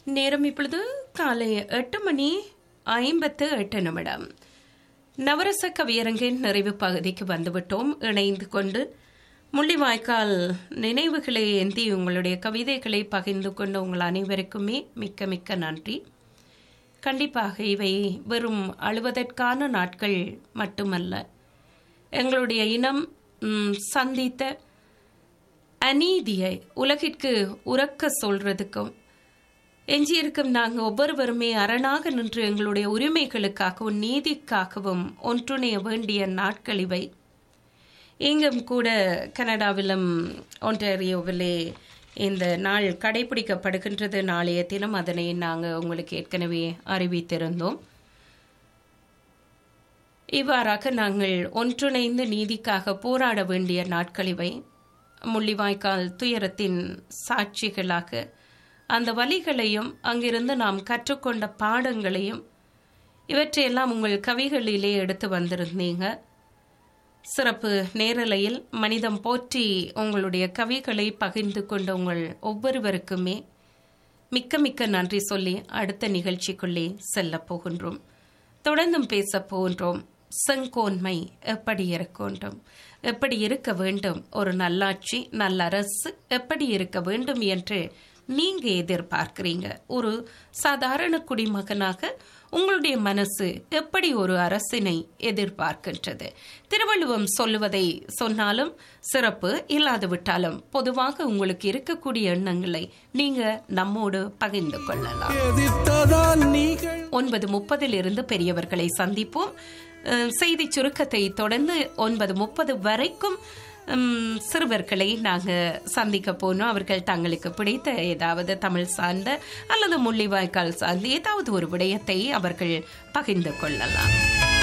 நேரம் இப்பொழுது காலை 8:58. நவரச கவியரங்கின் நிறைவு பகுதிக்கு வந்துவிட்டோம். இணைந்து கொண்டு முள்ளிவாய்க்கால் நினைவுகளை ஏந்தி உங்களுடைய கவிதைகளை பகிர்ந்து கொண்டு உங்கள் அனைவருக்குமே மிக்க மிக்க நன்றி. கண்டிப்பாக இவை வெறும் அழுவதற்கான நாட்கள் மட்டுமல்ல, எங்களுடைய இனம் சந்தித்த அநீதியை உலகிற்கு உரக்க சொல்றதுக்கும், எஞ்சியிருக்கும் நாங்கள் ஒவ்வொருவருமே அரணாக நின்று எங்களுடைய உரிமைகளுக்காகவும் நீதிக்காகவும் ஒன்றுணைய வேண்டிய நாட்கள் இவை. இங்கும் கூட கனடாவிலும் ஒன்டாரியோவிலே இந்த நாள் கடைபிடிக்கப்படுகின்றது. நாளைய தினம் அதனை நாங்கள் உங்களுக்கு ஏற்கனவே அறிவித்திருந்தோம். இவ்வாறாக நாங்கள் ஒன்றிணைந்து நீதிக்காக போராட வேண்டிய நாட்கள் இவை. முள்ளிவாய்க்கால் துயரத்தின் சாட்சிகளாக அந்த வலிகளையும் அங்கிருந்து நாம் கற்றுக்கொண்ட பாடங்களையும் இவற்றையெல்லாம் உங்கள் கவிகளிலே எடுத்து வந்திருந்தீங்க. சிறப்பு நேரலையில் மனிதம் போற்றி உங்களுடைய கவிகளை பகிர்ந்து கொண்ட உங்கள் ஒவ்வொருவருக்குமே மிக்க மிக்க நன்றி சொல்லி அடுத்த நிகழ்ச்சிக்குள்ளே செல்ல போகின்றோம். தொடர்ந்தும் பேச போகின்றோம். செங்கோன்மை எப்படி இருக்க வேண்டும், ஒரு நல்லாட்சி நல்லரசு எப்படி இருக்க வேண்டும் என்று நீங்க எதிர்பார்க்கிறீங்க. ஒரு சாதாரண குடிமகனாக உங்களுடைய மனசு எப்படி ஒரு அரசினை எதிர்பார்க்கின்றது? திருவள்ளுவம் சொல்லுவதை சொன்னாலும் சிறப்பு, இல்லாது விட்டாலும் பொதுவாக உங்களுக்கு இருக்கக்கூடிய எண்ணங்களை நீங்க நம்மோடு பகிர்ந்து கொள்ளலாம். 9:30 பெரியவர்களை சந்திப்போம். செய்தி சுருக்கத்தை தொடர்ந்து 9:30 வரைக்கும் சிறுவர்களை நாங்கள் சந்திக்க போனோம். அவர்கள் தங்களுக்கு பிடித்த ஏதாவது தமிழ் சார்ந்த அல்லது முள்ளிவாய்க்கால் சார்ந்த ஏதாவது ஒரு விடயத்தை அவர்கள் பகிர்ந்து கொள்ளலாம்.